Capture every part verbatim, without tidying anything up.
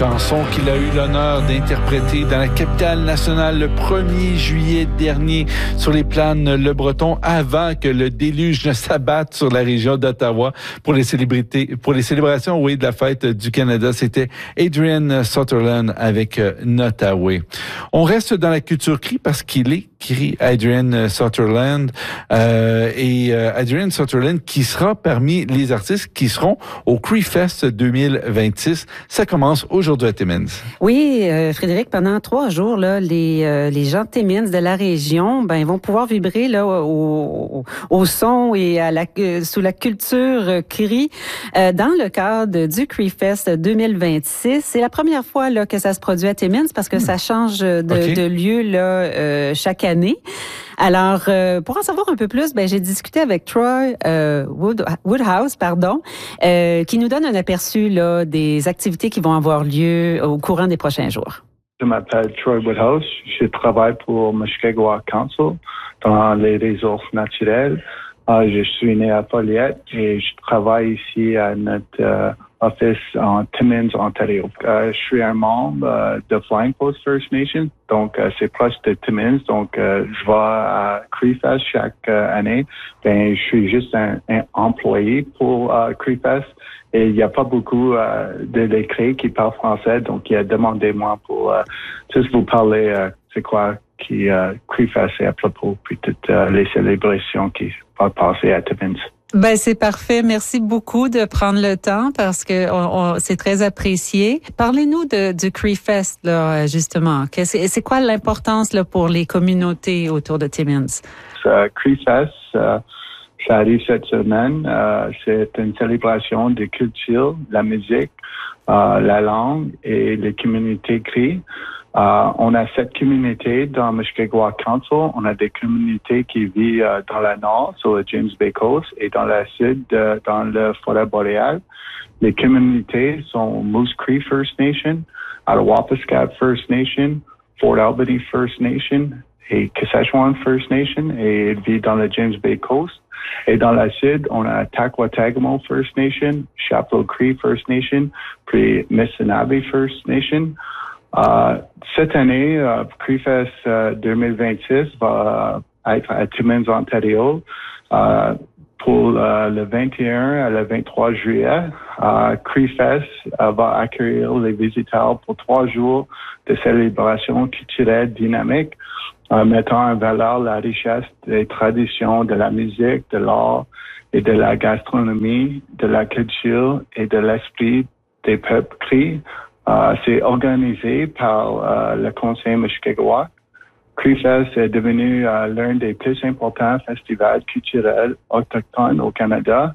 Chanson qu'il a eu l'honneur d'interpréter dans la capitale nationale le premier juillet dernier sur les plaines Le Breton, avant que le déluge ne s'abatte sur la région d'Ottawa pour les célébrités, pour les célébrations, oui, de la fête du Canada. C'était Adrian Sutherland avec euh, Nottaway. On reste dans la culture cri parce qu'il est cri, Adrian Sutherland, euh, et euh, Adrian Sutherland qui sera parmi les artistes qui seront au Cree Fest deux mille vingt-six. Ça commence aujourd'hui à Timmins. Oui, euh, Frédéric, pendant trois jours, là, les, euh, les gens de Timmins, de la région, ben, ils vont pouvoir vibrer là, au, au, au son et à la, euh, sous la culture euh, cri euh, dans le cadre du Cree Fest deux mille vingt-six. C'est la première fois là, que ça se produit à Timmins parce que ça change de, okay. de lieu là, euh, chaque année. Alors, euh, pour en savoir un peu plus, ben j'ai discuté avec Troy euh, Wood, Woodhouse, pardon, euh, qui nous donne un aperçu là des activités qui vont avoir lieu au courant des prochains jours. Je m'appelle Troy Woodhouse. Je travaille pour Mushkegowuk Council dans les ressources naturelles. Euh, je suis né à Folliette et je travaille ici à notre euh, office en Timmins, Ontario. Euh, je suis un membre euh, de Flying Post First Nation, donc euh, c'est proche de Timmins, donc euh, je vais à Cree Fest chaque euh, année. Ben, je suis juste un, un employé pour euh, Cree Fest et il n'y a pas beaucoup euh, de l'écrit qui parlent français, donc il a demandé moi pour euh, juste vous parler euh, c'est quoi qui euh, Cree Fest est à propos, puis toutes euh, les célébrations qui vont passer à Timmins. Ben c'est parfait. Merci beaucoup de prendre le temps parce que on, on, c'est très apprécié. Parlez-nous de du Cree Fest là justement. C'est, c'est quoi l'importance là pour les communautés autour de Timmins? Uh, Cree Fest, uh, ça arrive cette semaine. Uh, c'est une célébration de culture, la musique, uh, la langue et les communautés Cree. Uh, on a sept communautés dans Mushkegowuk Council. On a des communautés qui vivent uh, dans le nord, sur le James Bay Coast, et dans le sud, uh, dans le forêt boréale. Les communautés sont Moose Cree First Nation, Attawapiskat First Nation, Fort Albany First Nation et Kashechewan First Nation, et ils vivent dans le James Bay Coast. Et dans le sud, on a Taquatagamo First Nation, Chapleau Cree First Nation, puis Missinaba First Nation. Uh, cette année, uh, Cree Fest uh, deux mille vingt-six va être à Timmins, Ontario, uh, pour uh, le vingt et un à le vingt-trois juillet. Uh, Cree Fest uh, va accueillir les visiteurs pour trois jours de célébration culturelle dynamique, uh, mettant en valeur la richesse des traditions de la musique, de l'art et de la gastronomie, de la culture et de l'esprit des peuples Cree. Uh, c'est organisé par uh, le Conseil Mushkegowuk. Cree Fest est devenu uh, l'un des plus importants festivals culturels autochtones au Canada.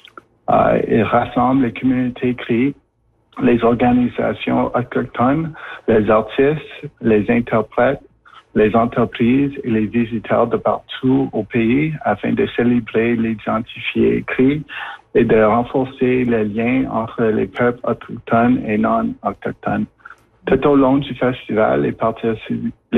Uh, il rassemble les communautés Cree, les organisations autochtones, les artistes, les interprètes, les entreprises et les visiteurs de partout au pays afin de célébrer l'identité Cree et de renforcer les liens entre les peuples autochtones et non autochtones. Tout au long du festival, les, particip- les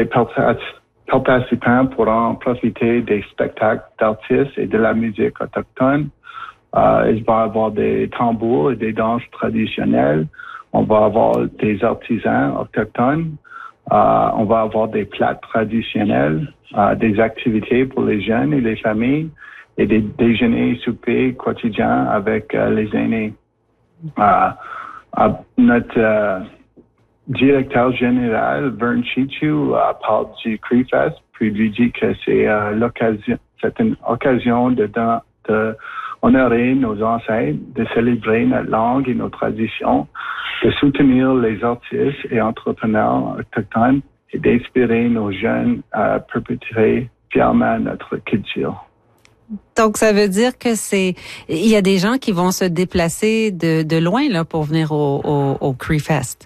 participants pourront profiter des spectacles d'artistes et de la musique autochtone. Euh, il va y avoir des tambours et des danses traditionnelles. On va avoir des artisans autochtones. Euh, on va avoir des plats traditionnels, euh, des activités pour les jeunes et les familles, et des déjeuners et soupers quotidiens avec euh, les aînés. Euh, euh, notre euh, directeur général, Vern Chichu, euh, parle du Cree Fest, puis lui dit que c'est euh, l'occasion, c'est une occasion de, de, de honorer nos ancêtres, de célébrer notre langue et nos traditions, de soutenir les artistes et entrepreneurs autochtones et d'inspirer nos jeunes à perpétuer fièrement notre culture. Donc, ça veut dire que c'est, il y a des gens qui vont se déplacer de, de loin, là, pour venir au, au, au Cree Fest.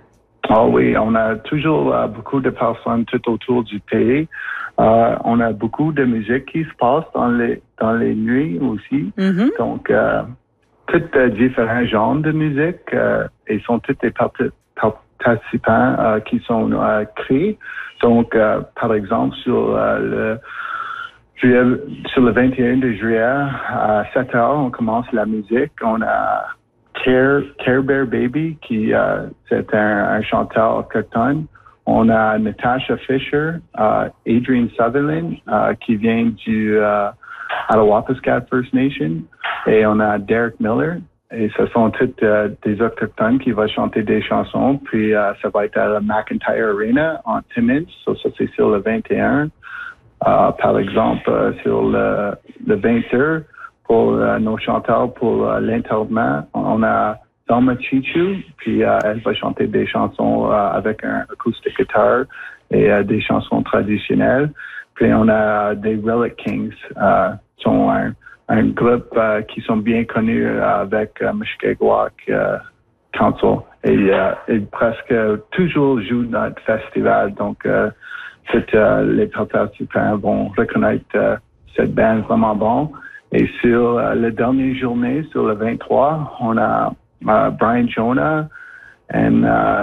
Ah oui, on a toujours uh, beaucoup de personnes tout autour du pays. Uh, on a beaucoup de musique qui se passe dans les, dans les nuits aussi. Mm-hmm. Donc, uh, tous uh, différents genres de musique, uh, et sont tous des parti- participants uh, qui sont uh, Cree. Donc, uh, par exemple, sur uh, le Juillet, sur le vingt et un de juillet, à sept heures, on commence la musique. On a Care, Care Bear Baby, qui euh, c'est un, un chanteur autochtone. On a Natasha Fisher, euh, Adrian Sutherland, euh, qui vient du euh, Attawapiskat First Nation. Et on a Derek Miller. Et ce sont tous euh, des autochtones qui vont chanter des chansons. Puis euh, ça va être à la McIntyre Arena en Timmins. So, ça, c'est sur le vingt et un. Euh, par exemple, euh, sur le, le vingt-deux, pour euh, nos chanteurs, pour euh, l'internement, on a Thelma Chichu, puis euh, elle va chanter des chansons euh, avec un acoustic guitar et euh, des chansons traditionnelles. Puis on a des Relic Kings, euh, qui sont un, un groupe euh, qui sont bien connus euh, avec euh, Mushkegowuk euh, Council et, euh, et presque toujours jouent dans notre festival. Donc, euh, toutes euh, les participants vont reconnaître euh, cette bande vraiment bon. Et sur euh, la dernière journée, sur le vingt-trois, on a uh, Brian Jonah et uh,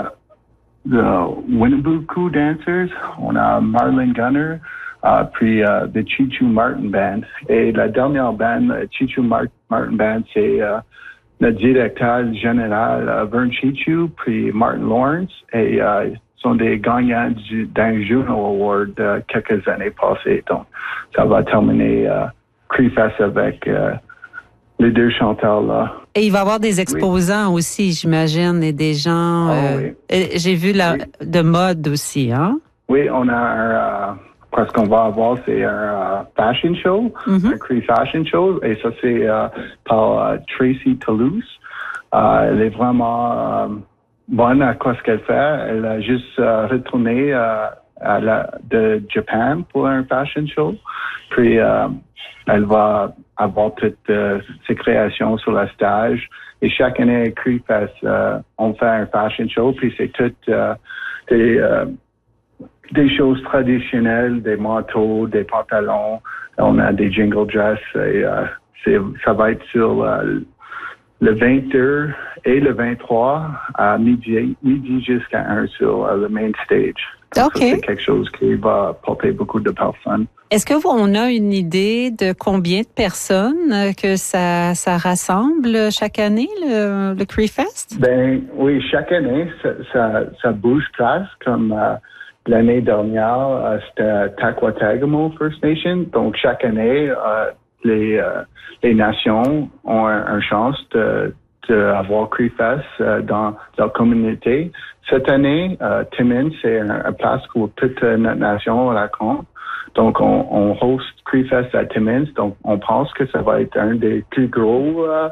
the Winnebago Dancers. On a Marlon Gunner, uh, puis uh, the Chichu Martin Band. Et la dernière band, uh, Chichu Mar- Martin Band, c'est uh, le directeur général uh, Vern Chichu, puis Martin Lawrence. Et uh, sont des gagnants du, d'un Juno Award uh, quelques années passées. Donc, ça va terminer uh, Cree-Fest avec uh, les deux chanteurs là. Et il va y avoir des exposants oui. aussi, j'imagine, et des gens. Oh, euh, oui. J'ai vu la, oui. de mode aussi, hein? Oui, on a un. Uh, ce qu'on va avoir, c'est un uh, fashion show, mm-hmm. un Cree fashion show, et ça c'est uh, par uh, Tracy Toulouse. Uh, elle est vraiment um, bonne à quoi ce qu'elle fait. Elle a juste uh, retourné uh, à la, de Japan pour un fashion show. Puis uh, elle va avoir toutes uh, ses créations sur la stage. Et chaque année, à Cree-Fest, uh, on fait un fashion show. Puis c'est tout uh, des, uh, des choses traditionnelles, des manteaux, des pantalons. On a des jingle dress. Et uh, c'est, ça va être sur uh, le vingt-deux et le vingt-trois à midi, midi jusqu'à un sur uh, le main stage. Donc, okay. ça, c'est quelque chose qui va porter beaucoup de personnes. Est-ce que vous, on a une idée de combien de personnes que ça, ça rassemble chaque année, le, le Cree-Fest? Ben oui, chaque année, ça, ça, ça bouge place. Comme euh, l'année dernière, euh, c'était Taquatagamo First Nation. Donc, chaque année, euh, les, euh, les nations ont un, un chance de d'avoir Cree-Fest euh, dans leur communauté. Cette année, euh, Timmins, c'est un, un place où toute notre nation la compte. Donc, on, on host Cree-Fest à Timmins. Donc, on pense que ça va être un des plus gros euh,